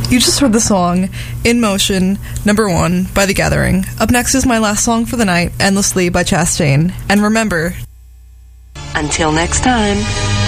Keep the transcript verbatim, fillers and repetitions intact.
You just heard the song In Motion, number one, by The Gathering. Up next is my last song for the night, Endlessly by Chastain. And remember, until next time.